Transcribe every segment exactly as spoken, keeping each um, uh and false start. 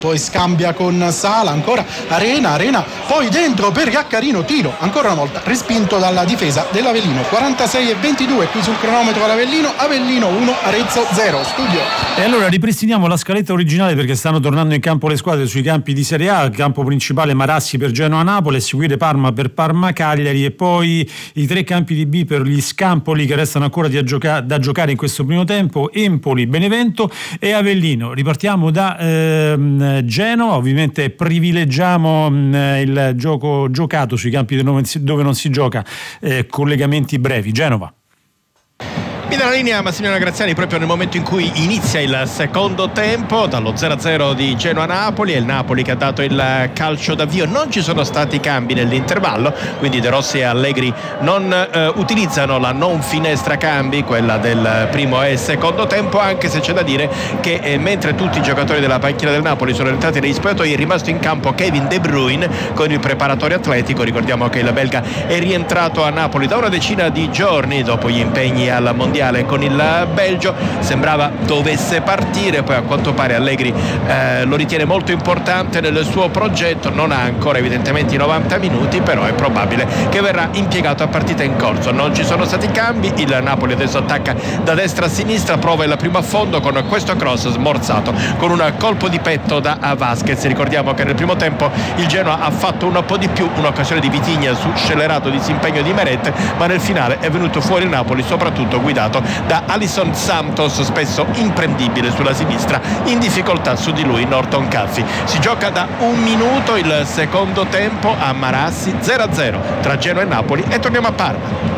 poi scambia con Sala, ancora Arena, Arena, poi dentro per Iaccarino, tiro, ancora una volta respinto dalla difesa dell'Avellino. Quarantasei e ventidue qui sul cronometro all'Avellino, Avellino uno, Arezzo zero. Studio. E allora ripristiniamo la scaletta originale, perché stanno tornando in campo le squadre sui campi di Serie A. Il campo principale Marassi per Genoa-Napoli, a seguire Parma per Parma-Cagliari, e poi i tre campi di B per gli scampoli che restano ancora di gioca- da giocare in questo primo tempo: Empoli, Benevento e Avellino. Ripartiamo da ehm, Genova, ovviamente privilegiamo mh, il gioco giocato sui campi dove non si, dove non si gioca, eh, collegamenti brevi. Genova. Mi dà la linea Massimiliano Graziani proprio nel momento in cui inizia il secondo tempo, dallo zero a zero di Genoa-Napoli. È il Napoli che ha dato il calcio d'avvio. Non ci sono stati cambi nell'intervallo, quindi De Rossi e Allegri non eh, utilizzano la non finestra cambi, quella del primo e secondo tempo, anche se c'è da dire che eh, mentre tutti i giocatori della panchina del Napoli sono entrati negli spogliatoi, è rimasto in campo Kevin De Bruyne con il preparatore atletico. Ricordiamo che il belga è rientrato a Napoli da una decina di giorni dopo gli impegni al mondiale con il Belgio. Sembrava dovesse partire, poi a quanto pare Allegri eh, lo ritiene molto importante nel suo progetto. Non ha ancora evidentemente i novanta minuti, però è probabile che verrà impiegato a partita in corso. Non ci sono stati cambi, il Napoli adesso attacca da destra a sinistra, prova il primo affondo con questo cross smorzato con un colpo di petto da Vasquez. Ricordiamo che nel primo tempo il Genoa ha fatto un po' di più, un'occasione di Vitigna su scellerato disimpegno di Meret, ma nel finale è venuto fuori il Napoli soprattutto guidato da Alisson Santos, spesso imprendibile sulla sinistra, in difficoltà su di lui Norton Caffi. Si gioca da un minuto il secondo tempo a Marassi, zero a zero tra Genoa e Napoli, e torniamo a Parma.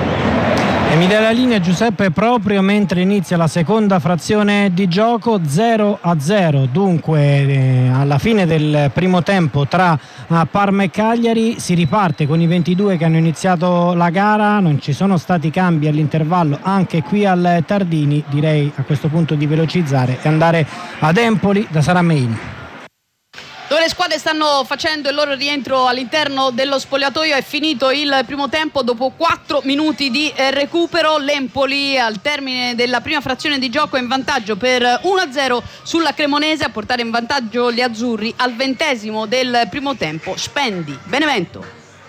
E mi dà la linea Giuseppe proprio mentre inizia la seconda frazione di gioco, zero a zero dunque eh, alla fine del primo tempo tra eh, Parma e Cagliari. Si riparte con i ventidue che hanno iniziato la gara, non ci sono stati cambi all'intervallo anche qui al Tardini. Direi a questo punto di velocizzare e andare ad Empoli da Sara Meini, dove le squadre stanno facendo il loro rientro all'interno dello spogliatoio. È finito il primo tempo dopo quattro minuti di recupero. L'Empoli al termine della prima frazione di gioco è in vantaggio per uno a zero sulla Cremonese. A portare in vantaggio gli azzurri al ventesimo del primo tempo Spendi, Benevento.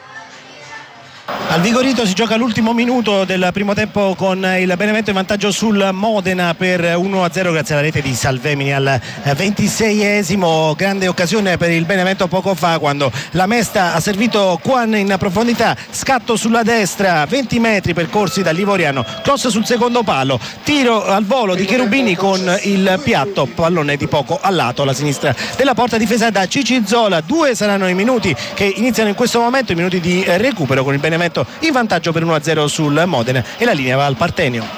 Al Vigorito si gioca l'ultimo minuto del primo tempo con il Benevento in vantaggio sul Modena per uno a zero grazie alla rete di Salvemini al ventiseiesimo. Grande occasione per il Benevento poco fa, quando la Mesta ha servito Quan in profondità, scatto sulla destra, venti metri percorsi dal Livoriano, cross sul secondo palo, tiro al volo di Cherubini con il piatto, pallone di poco a lato alla sinistra della porta, difesa da Cicizzola. Due saranno i minuti che iniziano in questo momento, i minuti di recupero, con il Benevento in vantaggio per uno a zero sul Modena, e la linea va al Partenio.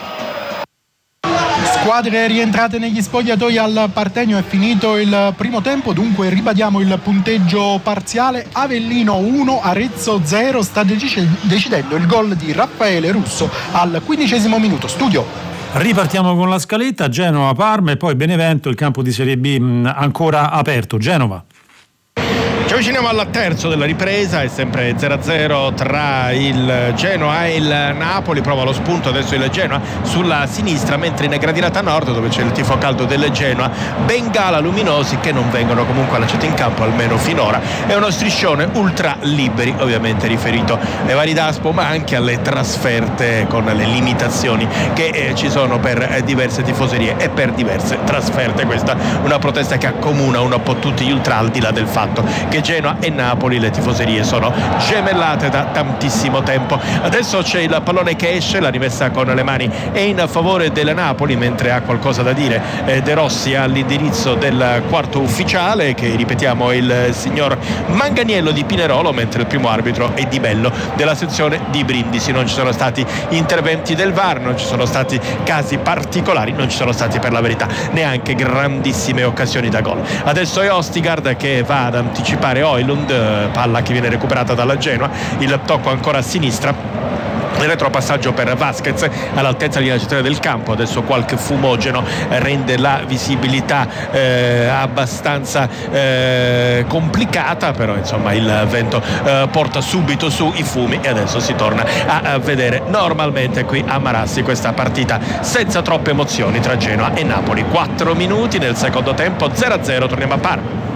Squadre rientrate negli spogliatoi al Partenio. È finito il primo tempo, dunque ribadiamo il punteggio parziale: Avellino uno, Arezzo zero. Sta decidendo il gol di Raffaele Russo al quindicesimo minuto. Studio. Ripartiamo con la scaletta: Genova, Parma e poi Benevento, il campo di Serie B mh, ancora aperto. Genova. Ci avviciniamo al terzo della ripresa, è sempre zero a zero tra il Genoa e il Napoli. Prova lo spunto adesso il Genoa sulla sinistra, mentre in gradinata nord, dove c'è il tifo caldo del Genoa, bengala luminosi che non vengono comunque allacciati in campo, almeno finora. È uno striscione ultra liberi, ovviamente riferito ai vari Daspo, ma anche alle trasferte, con le limitazioni che eh, ci sono per eh, diverse tifoserie e per diverse trasferte. Questa è una protesta che accomuna un po' tutti gli ultra, al di là del fatto che Genoa e Napoli, le tifoserie sono gemellate da tantissimo tempo. Adesso c'è il pallone che esce, la rimessa con le mani è in favore del Napoli, mentre ha qualcosa da dire eh, De Rossi all'indirizzo del quarto ufficiale, che ripetiamo è il signor Manganiello di Pinerolo, mentre il primo arbitro è Di Bello della sezione di Brindisi. Non ci sono stati interventi del V A R, non ci sono stati casi particolari, non ci sono stati per la verità neanche grandissime occasioni da gol. Adesso è Ostigard che va ad anticipare Oilund, palla che viene recuperata dalla Genoa, il tocco ancora a sinistra, il retropassaggio per Vasquez all'altezza della centrale del campo. Adesso qualche fumogeno rende la visibilità eh, abbastanza eh, complicata, però insomma il vento eh, porta subito su i fumi, e adesso si torna a, a vedere normalmente qui a Marassi questa partita senza troppe emozioni tra Genoa e Napoli. Quattro minuti nel secondo tempo, zero a zero. Torniamo a Parma.